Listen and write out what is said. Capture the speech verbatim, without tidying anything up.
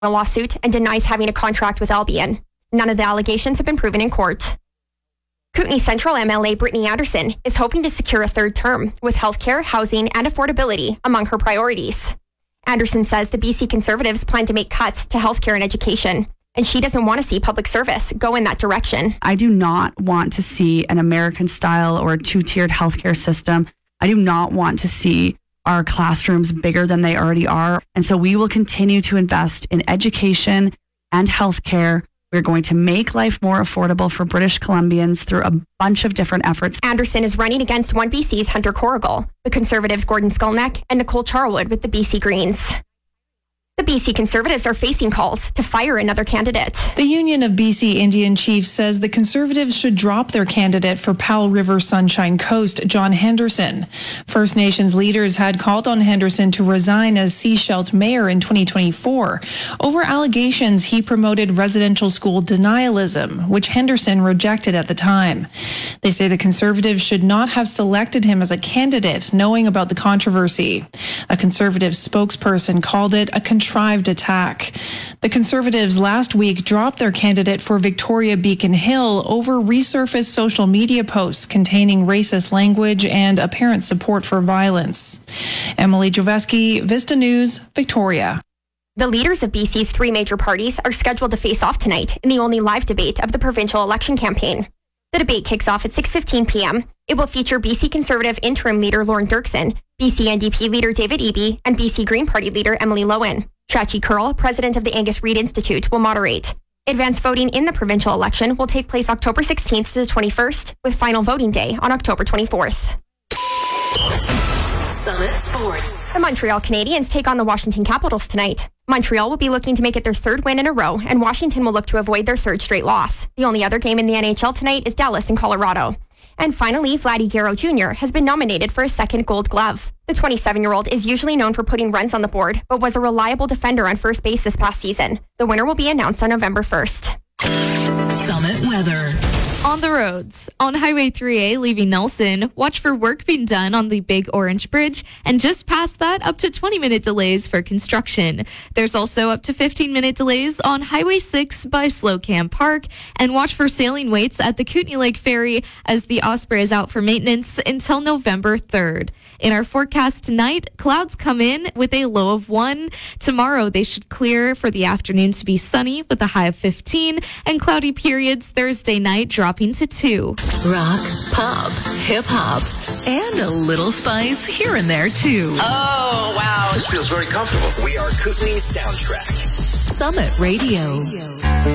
a lawsuit and denies having a contract with Albion. None of the allegations have been proven in court. Kootenay Central M L A Brittany Anderson is hoping to secure a third term with healthcare, housing, and affordability among her priorities. Anderson says the B C Conservatives plan to make cuts to healthcare and education, and she doesn't want to see public service go in that direction. I do not want to see an American-style or two-tiered healthcare system. I do not want to see our classrooms bigger than they already are. And so we will continue to invest in education and healthcare. We're going to make life more affordable for British Columbians through a bunch of different efforts. Anderson is running against one B C's Hunter Corrigal, the Conservatives' Gordon Skulneck, and Nicole Charlwood with the B C Greens. The B C Conservatives are facing calls to fire another candidate. The Union of B C Indian Chiefs says the Conservatives should drop their candidate for Powell River Sunshine Coast, John Henderson. First Nations leaders had called on Henderson to resign as Sechelt mayor in twenty twenty-four over allegations he promoted residential school denialism, which Henderson rejected at the time. They say the Conservatives should not have selected him as a candidate, knowing about the controversy. A Conservative spokesperson called it a contrived attack. The Conservatives last week dropped their candidate for Victoria Beacon Hill over resurfaced social media posts containing racist language and apparent support for violence. Emily Joveski, Vista News, Victoria. The leaders of B C's three major parties are scheduled to face off tonight in the only live debate of the provincial election campaign. The debate kicks off at six fifteen p.m. It will feature B C Conservative interim leader Lauren Dirksen, B C N D P leader David Eby, and B C Green Party leader Emily Lowen. Shachi Curl, president of the Angus Reid Institute, will moderate. Advanced voting in the provincial election will take place October sixteenth to the twenty-first, with final voting day on October twenty-fourth. Summit Sports. The Montreal Canadiens take on the Washington Capitals tonight. Montreal will be looking to make it their third win in a row, and Washington will look to avoid their third straight loss. The only other game in the N H L tonight is Dallas and Colorado. And finally, Vladdy Guerrero Junior has been nominated for a second Gold Glove. The twenty-seven-year-old is usually known for putting runs on the board, but was a reliable defender on first base this past season. The winner will be announced on November first. Summit weather. On the roads, on Highway three A leaving Nelson, watch for work being done on the Big Orange Bridge, and just past that, up to twenty minute delays for construction. There's also up to fifteen minute delays on Highway six by Slocum Park, and watch for sailing waits at the Kootenay Lake Ferry as the Osprey is out for maintenance until November third. In our forecast tonight, clouds come in with a low of one. Tomorrow, they should clear for the afternoon to be sunny with a high of fifteen, and cloudy periods Thursday night dropping to two. Rock, pop, hip hop, and a little spice here and there too. Oh, wow. This feels very comfortable. We are Kootenay's soundtrack. Summit Radio.